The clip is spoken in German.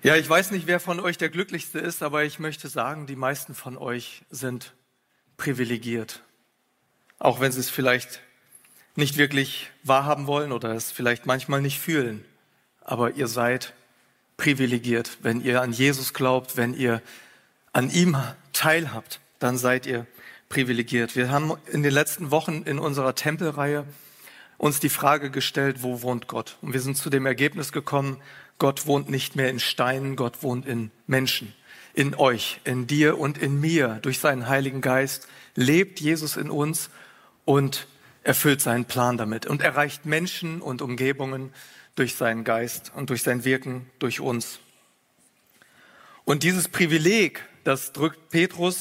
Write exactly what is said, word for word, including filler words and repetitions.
Ja, ich weiß nicht, wer von euch der Glücklichste ist, aber ich möchte sagen, die meisten von euch sind privilegiert. Auch wenn sie es vielleicht nicht wirklich wahrhaben wollen oder es vielleicht manchmal nicht fühlen. Aber ihr seid privilegiert. Wenn ihr an Jesus glaubt, wenn ihr an ihm teilhabt, dann seid ihr privilegiert. Wir haben in den letzten Wochen in unserer Tempelreihe uns die Frage gestellt, wo wohnt Gott? Und wir sind zu dem Ergebnis gekommen, Gott wohnt nicht mehr in Steinen, Gott wohnt in Menschen, in euch, in dir und in mir. Durch seinen Heiligen Geist lebt Jesus in uns und erfüllt seinen Plan damit und erreicht Menschen und Umgebungen durch seinen Geist und durch sein Wirken durch uns. Und dieses Privileg, das drückt Petrus